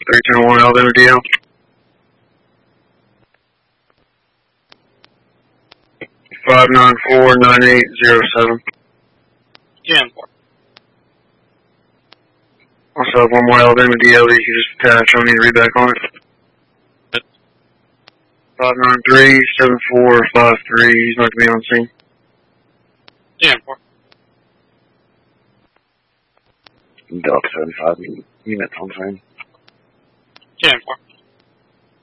321 Alabama DL. 594-9807. 10-4. Also have one more Alabama DL that you can just attach. I don't need to read back on it. 593-7453. He's not going to be on scene. 10-4. Delta 75 units on scene.